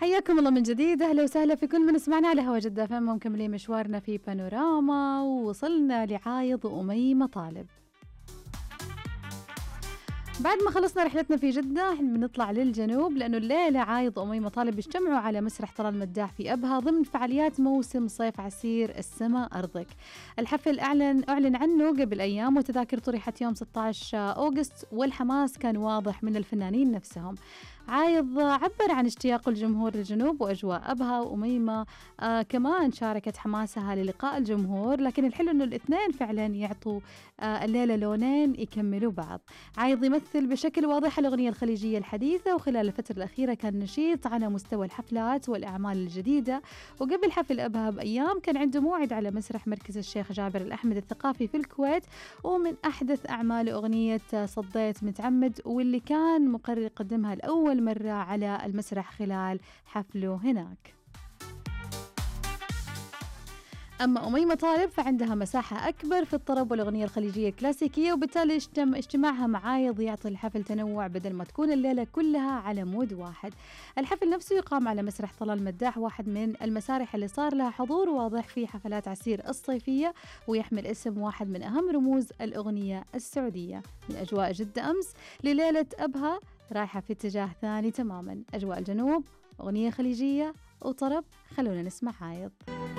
حياكم الله من جديد، أهلا وسهلا في كل من سمعنا على هوا جدة فم. مكملين مشوارنا في بانوراما ووصلنا لعايض وأمي مطالب. بعد ما خلصنا رحلتنا في جدة احنا بنطلع للجنوب، لأنه الليلة عايض أمي مطالب بيجتمعوا على مسرح طلال مداح في أبها ضمن فعاليات موسم صيف عسير السما أرضك. الحفل أعلن عنه قبل أيام، وتذاكر طرحت يوم 16 أوغست، والحماس كان واضح من الفنانين نفسهم. عايض عبر عن اشتياق الجمهور للجنوب وأجواء أبها، وأميمة كمان شاركت حماسها للقاء الجمهور، لكن الحلو أنه الاثنين فعلا يعطوا الليلة لونين يكملوا بعض. عايض يمثل بشكل واضح الأغنية الخليجية الحديثة، وخلال الفترة الأخيرة كان نشيط على مستوى الحفلات والأعمال الجديدة. وقبل حفل أبها بأيام كان عنده موعد على مسرح مركز الشيخ جابر الأحمد الثقافي في الكويت، ومن أحدث أعماله أغنية صديت متعمد، واللي كان مقرر يقدمها لأول مرة على المسرح خلال حفله هناك. أما أمي مطالب فعندها مساحة أكبر في الطرب والأغنية الخليجية الكلاسيكية، وبالتالي اجتماعها مع عايض يعطي الحفل تنوع بدل ما تكون الليلة كلها على مود واحد. الحفل نفسه يقام على مسرح طلال مداح، واحد من المسارح اللي صار لها حضور واضح في حفلات عسير الصيفية، ويحمل اسم واحد من أهم رموز الأغنية السعودية. من أجواء جدة أمس لليلة أبها رايحة في اتجاه ثاني تماما، أجواء الجنوب، أغنية خليجية وطرب. خلونا نسمع عايض.